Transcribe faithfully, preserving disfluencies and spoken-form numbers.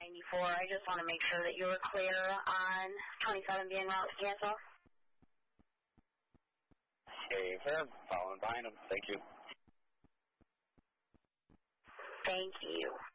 ninety-four. I just want to make sure that you were clear on twenty-seven being route to cancel. Hey, sir. Following behind him. Thank you. Thank you.